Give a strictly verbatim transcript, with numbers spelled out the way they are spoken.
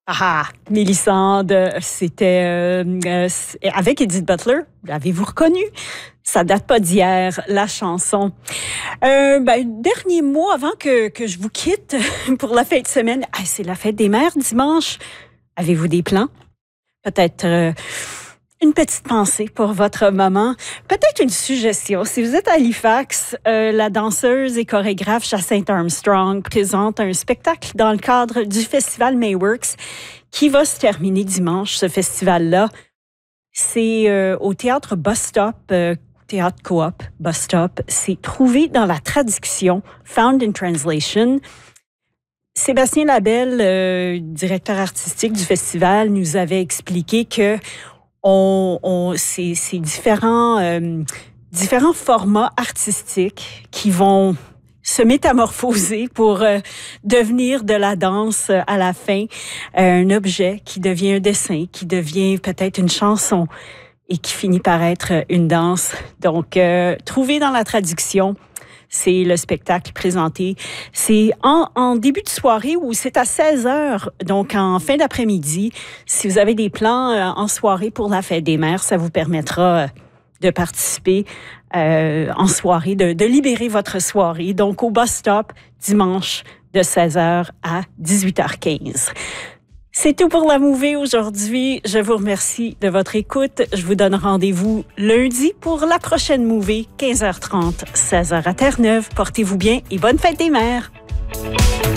Ah, Mélissande, c'était euh, euh, avec Edith Butler. L'avez-vous reconnu? Ça date pas d'hier, la chanson. Euh, ben, dernier mot avant que, que je vous quitte pour la fin de semaine. Ah, c'est la fête des mères dimanche. Avez-vous des plans? Peut-être euh, une petite pensée pour votre maman. Peut-être une suggestion. Si vous êtes à Halifax, euh, la danseuse et chorégraphe Jacinthe Armstrong présente un spectacle dans le cadre du festival Mayworks qui va se terminer dimanche, ce festival-là. C'est euh, au théâtre Bus Stop, euh, théâtre coop, Bus Stop. C'est trouvé dans la traduction, Found in Translation. Sébastien Labelle, euh, directeur artistique du festival, nous avait expliqué que on, on, c'est, c'est différents, euh, différents formats artistiques qui vont se métamorphoser pour euh, devenir de la danse à la fin. Euh, un objet qui devient un dessin, qui devient peut-être une chanson et qui finit par être une danse. Donc, euh, trouvé dans la traduction, c'est le spectacle présenté. C'est en, en début de soirée ou c'est à seize heures, donc en fin d'après-midi. Si vous avez des plans euh, en soirée pour la fête des mères, ça vous permettra de participer euh, en soirée, de, de libérer votre soirée. Donc, au Bus Stop, dimanche, de seize heures à dix-huit heures quinze. C'est tout pour la Mouvée aujourd'hui. Je vous remercie de votre écoute. Je vous donne rendez-vous lundi pour la prochaine Mouvée, quinze heures trente, seize heures à Terre-Neuve. Portez-vous bien et bonne fête des mères!